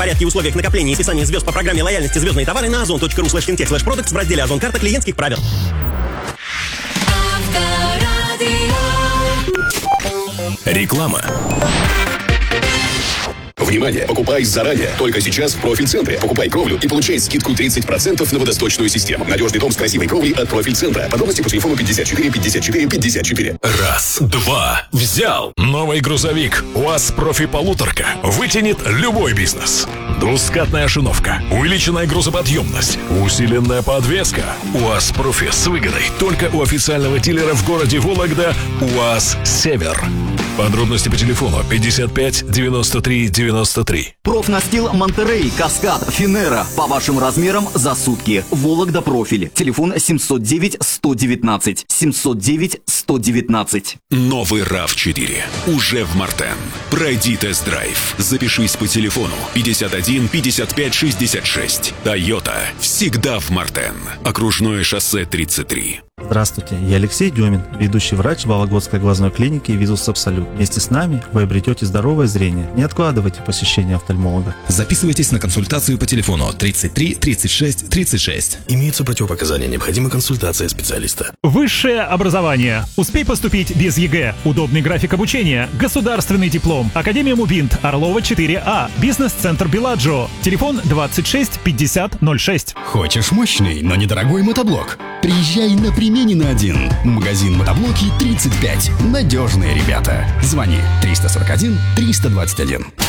Порядки и условиях накопления и списания звезд по программе лояльности «Звездные товары» на ozon.ru/fintech/products в разделе «Озон карта» клиентских правил. Реклама. Внимание! Покупай заранее. Только сейчас в Профильцентре. Покупай кровлю и получай скидку 30% на водосточную систему. Надежный дом с красивой кровлей от Профильцентра. Подробности по телефону 54 54 54. Раз, два, взял. Новый грузовик УАЗ Профи Полуторка вытянет любой бизнес. Двускатная шиновка, увеличенная грузоподъемность, усиленная подвеска. УАЗ Профи с выгодой только у официального дилера в городе Вологда УАЗ Север. Подробности по телефону 55 93 93. Профнастил Монтерей, Каскад, Финера. По вашим размерам за сутки. Вологда Профиль. Телефон 709 119. 709 119. Новый RAV4 уже в Мартен. Пройди тест-драйв. Запишись по телефону 51 55 66. Toyota всегда в Мартен. Окружное шоссе 33. Здравствуйте, я Алексей Демин, ведущий врач Вологодской глазной клиники «Визус Абсолют». Вместе с нами вы обретете здоровое зрение. Не откладывайте посещение офтальмолога. Записывайтесь на консультацию по телефону 33 36 36. Имеются противопоказания, необходима консультация специалиста. Высшее образование. Успей поступить без ЕГЭ. Удобный график обучения. Государственный диплом. Академия Мубинт. Орлова 4А. Бизнес-центр Беладжо. Телефон 26 50 06. Хочешь мощный, но недорогой мотоблок? Приезжай на Применина 1. Магазин мотоблоки 35. Надежные ребята. Звони 341 321.